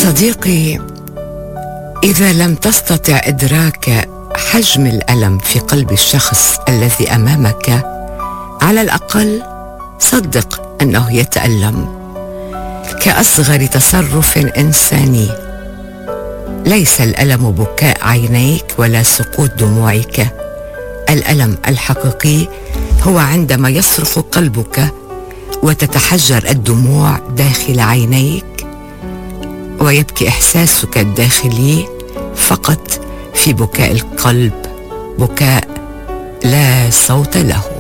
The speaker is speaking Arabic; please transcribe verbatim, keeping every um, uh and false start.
صديقي، إذا لم تستطع إدراك حجم الألم في قلب الشخص الذي أمامك، على الأقل صدق أنه يتألم كأصغر تصرف إنساني. ليس الألم بكاء عينيك ولا سقوط دموعك. الألم الحقيقي هو عندما يصرخ قلبك وتتحجر الدموع داخل عينيك، ويبكي إحساسك الداخلي فقط في بكاء القلب، بكاء لا صوت له.